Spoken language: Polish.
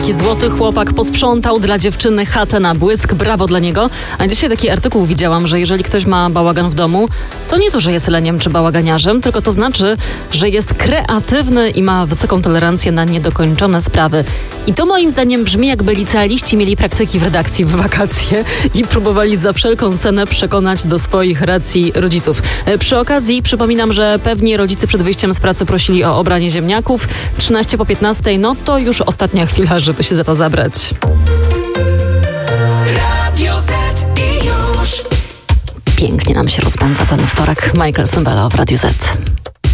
Taki złoty chłopak posprzątał dla dziewczyny chatę na błysk. Brawo dla niego. A dzisiaj taki artykuł widziałam, że jeżeli ktoś ma bałagan w domu, to nie to, że jest leniem czy bałaganiarzem, tylko to znaczy, że jest kreatywny i ma wysoką tolerancję na niedokończone sprawy. I to moim zdaniem brzmi, jakby licealiści mieli praktyki w redakcji w wakacje i próbowali za wszelką cenę przekonać do swoich racji rodziców. Przy okazji przypominam, że pewni rodzice przed wyjściem z pracy prosili o obranie ziemniaków. 13 po 15, no to już ostatnia chwila, żeby się za to zabrać. Radio Z i już. Pięknie nam się rozpędza ten wtorek. Michael Sembello w Radiu Z.